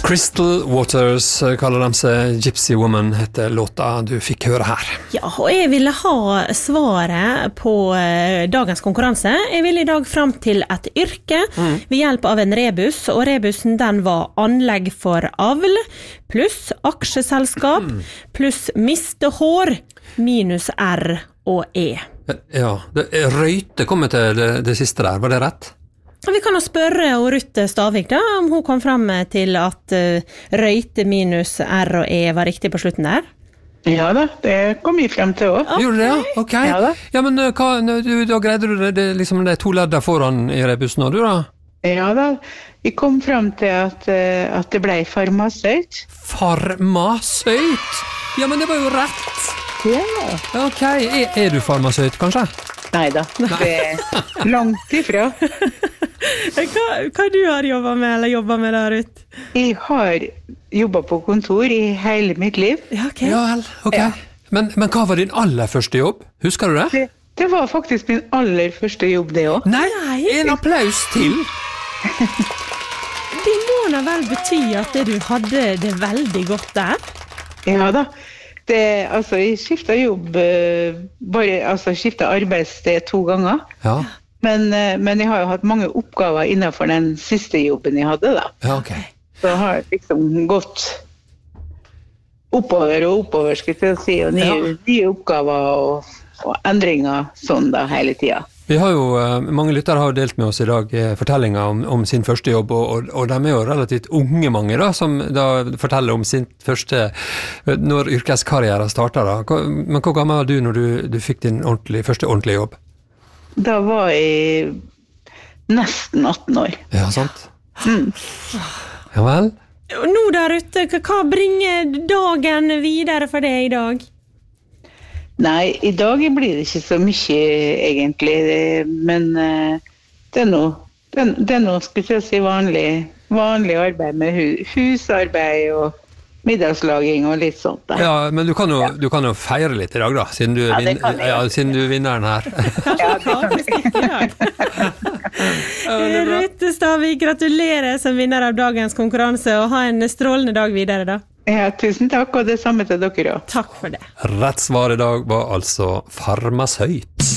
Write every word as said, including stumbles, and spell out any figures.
Crystal Waters kaller de seg. Gypsy Woman heter låta du fikk høre her. Ja, og jeg ville ha svaret på dagens konkurranse. Jeg ville i dag frem til et yrke mm. ved hjelp av en rebus, og rebusen den var anlegg for avl, pluss aksjeselskap, mm. pluss miste hår, minus R og E. Ja, det, Røyte kommer til det, det siste der, var det rett? Vi kan jo spørre Rutte Stavik da, om hun kom frem til at uh, røyte minus R og E var riktig på slutten der. Ja da, det kom vi frem til også. Okay. Gjorde det, ja? Ok. Ja, da. Ja, men uh, hva, du, da greide du det, det, liksom det to ledder foran i rebusen nå, du da? Ja da, vi kom frem til at, uh, at det ble farmasøyt. Farmasøyt? Ja, men det var jo rett. Ja. Ok, er, er du farmasøyt, kanskje? Neida, det er langt ifra. hva, hva du har jobbet med, eller jobbet med der ut? Jeg har jobbet på kontor i hele mitt liv. Ja, ok. Ja, vel, ok. Ja. Men, men hva var din aller første jobb? Husker du det? Det, det var faktisk min aller første jobb, det også. Nei, en applaus til. Det må da vel bety at du hadde det veldig godt der? Ja da. Det, altså, jeg skiftet jobb, bare, altså skiftet arbeidssted to ganger. Ja. Men, men jeg har jo hatt mange oppgaver innenfor den siste jobben jeg hadde da. Ja, ok. Så jeg har liksom gått oppover og oppover, skal jeg si, og nye, ja. nye oppgaver og, og endringer sånn da hele tiden. Vi har jo, mange lyttere har delt med oss i dag fortellinger om, om sin første jobb, og, og, og de er jo relativt unge mange da, som da forteller om sin første, når yrkeskarrieren startet da. Men hvor gammel var du når du, du fikk din ordentlig, første ordentlige jobb? Da var jeg nesten atten år. Ja, sant? Mm. Ja vel? Nå der ute, hva bringer dagen videre for deg i dag? Nei, i dag blir det ikke så mye egentlig, men det er noe, det er, det er noe skal jeg si, vanlig, vanlig arbeid med husarbeid og middagslaging og litt sånt. Da. Ja, men du kan, jo, du kan jo feire litt i dag da, siden du, ja, vin, ja, siden du vinner den her. Ja, det kan vi. Rutte Stavik, gratulerer som vinner av dagens konkurranse, og ha en strålende dag videre da. Ja, tusen takk, og det samme til dere også. Takk for det. Rett svar i dag var altså farmasøyt.